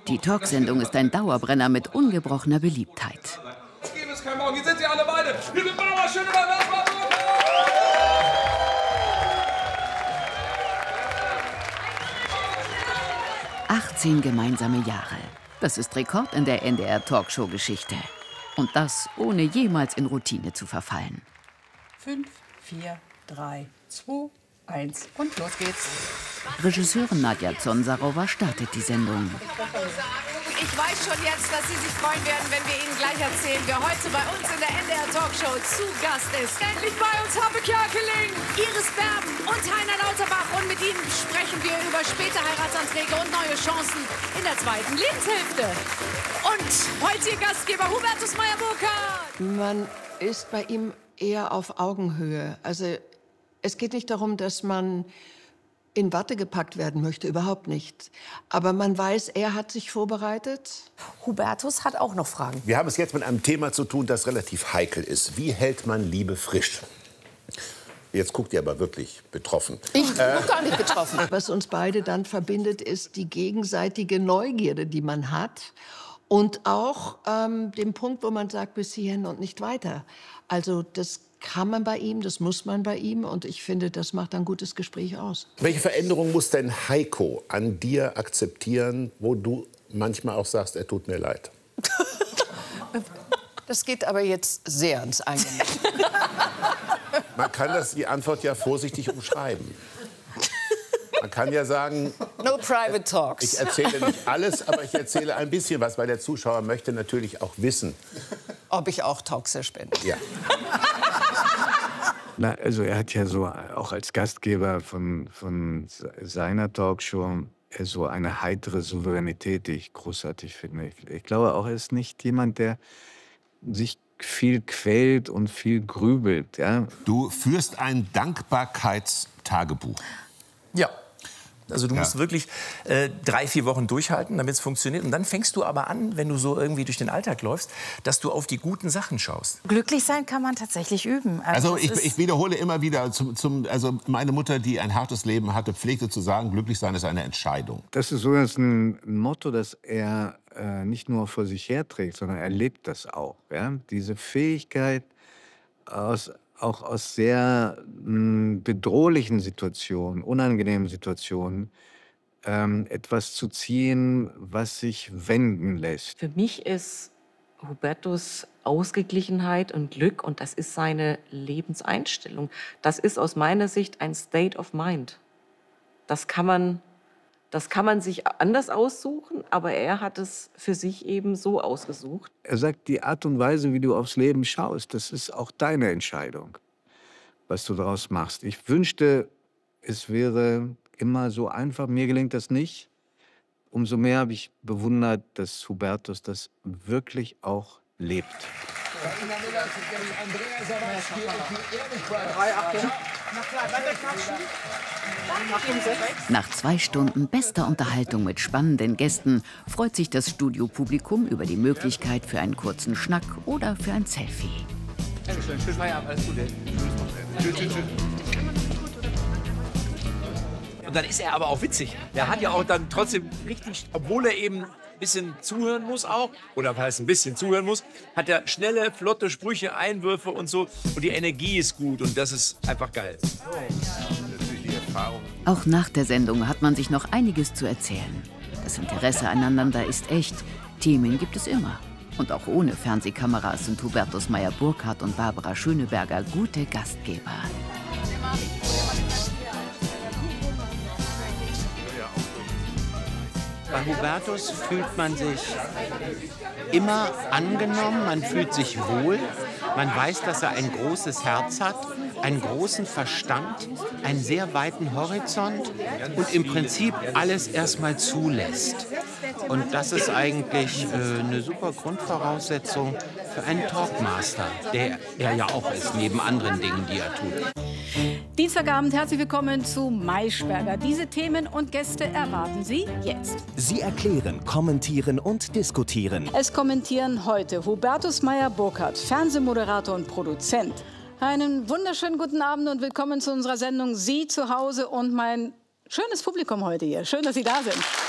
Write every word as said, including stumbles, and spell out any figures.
Die Talksendung ist ein Dauerbrenner mit ungebrochener Beliebtheit. Hier sind sie alle beide. Hier sind Bauer, Schöneberg, achtzehn gemeinsame Jahre. Das ist Rekord in der N D R-Talkshow-Geschichte. Und das, ohne jemals in Routine zu verfallen. Fünf, vier, drei, zwei, eins und los geht's. Regisseurin Nadja Zonsarowa startet die Sendung. Ich weiß schon jetzt, dass Sie sich freuen werden, wenn wir Ihnen gleich erzählen, wer heute bei uns in der N D R-Talkshow zu Gast ist. Endlich bei uns Habe Kerkeling, Iris Berben und Heiner Lauterbach. Und mit Ihnen sprechen wir über späte Heiratsanträge und neue Chancen in der zweiten Lebenshälfte. Und heute Ihr Gastgeber Hubertus Meyer-Burkhardt. Man ist bei ihm eher auf Augenhöhe. Also es geht nicht darum, dass man in Watte gepackt werden möchte, überhaupt nicht. Aber man weiß, er hat sich vorbereitet. Hubertus hat auch noch Fragen. Wir haben es jetzt mit einem Thema zu tun, das relativ heikel ist. Wie hält man Liebe frisch? Jetzt guckt ihr aber wirklich betroffen. Ich bin äh. gar nicht betroffen. Was uns beide dann verbindet, ist die gegenseitige Neugierde, die man hat. Und auch ähm, den Punkt, wo man sagt, bis hierhin und nicht weiter. Also das kann man bei ihm, das muss man bei ihm. Und ich finde, das macht ein gutes Gespräch aus. Welche Veränderung muss denn Heiko an dir akzeptieren, wo du manchmal auch sagst, er tut mir leid? Das geht aber jetzt sehr ins Eingemachte. Man kann das, die Antwort ja vorsichtig umschreiben. Man kann ja sagen, no private talks. Ich erzähle nicht alles, aber ich erzähle ein bisschen was, weil der Zuschauer möchte natürlich auch wissen, ob ich auch toxisch bin. Ja. Na, also er hat ja so auch als Gastgeber von, von seiner Talkshow so eine heitere Souveränität, die ich großartig finde. Ich, ich glaube auch, er ist nicht jemand, der sich viel quält und viel grübelt. Ja? Du führst ein Dankbarkeitstagebuch. Ja. Also du Ja. musst wirklich äh, drei, vier Wochen durchhalten, damit es funktioniert. Und dann fängst du aber an, wenn du so irgendwie durch den Alltag läufst, dass du auf die guten Sachen schaust. Glücklich sein kann man tatsächlich üben. Also ich, es ich wiederhole immer wieder, zum, zum, also meine Mutter, die ein hartes Leben hatte, pflegte zu sagen, glücklich sein ist eine Entscheidung. Das ist so ein Motto, das er äh, nicht nur vor sich herträgt, sondern er lebt das auch. Ja? Diese Fähigkeit, aus, auch aus sehr mh, bedrohlichen Situationen, unangenehmen Situationen, ähm, etwas zu ziehen, was sich wenden lässt. Für mich ist Hubertus Ausgeglichenheit und Glück, und das ist seine Lebenseinstellung. Das ist aus meiner Sicht ein State of Mind. Das kann man, das kann man sich anders aussuchen, aber er hat es für sich eben so ausgesucht. Er sagt, die Art und Weise, wie du aufs Leben schaust, das ist auch deine Entscheidung, was du daraus machst. Ich wünschte, es wäre immer so einfach. Mir gelingt das nicht. Umso mehr habe ich bewundert, dass Hubertus das wirklich auch lebt. Nach zwei Stunden bester Unterhaltung mit spannenden Gästen freut sich das Studiopublikum über die Möglichkeit für einen kurzen Schnack oder für ein Selfie. Und dann ist er aber auch witzig. Der hat ja auch dann trotzdem richtig, obwohl er eben ein bisschen zuhören muss auch, oder was heißt ein bisschen zuhören muss, hat er schnelle, flotte Sprüche, Einwürfe und so. Und die Energie ist gut und das ist einfach geil. Auch nach der Sendung hat man sich noch einiges zu erzählen. Das Interesse aneinander ist echt. Themen gibt es immer. Und auch ohne Fernsehkameras sind Hubertus Meyer-Burkhardt und Barbara Schöneberger gute Gastgeber. Bei Hubertus fühlt man sich immer angenommen, man fühlt sich wohl. Man weiß, dass er ein großes Herz hat, einen großen Verstand, einen sehr weiten Horizont und im Prinzip alles erstmal zulässt. Und das ist eigentlich äh, eine super Grundvoraussetzung für einen Talkmaster, der er ja auch ist, neben anderen Dingen, die er tut. Dienstagabend, herzlich willkommen zu Maischberger. Diese Themen und Gäste erwarten Sie jetzt. Sie erklären, kommentieren und diskutieren. Es kommentieren heute Hubertus Meyer-Burkhardt, Fernsehmoderator und Produzent. Einen wunderschönen guten Abend und willkommen zu unserer Sendung Sie zu Hause und mein schönes Publikum heute hier. Schön, dass Sie da sind.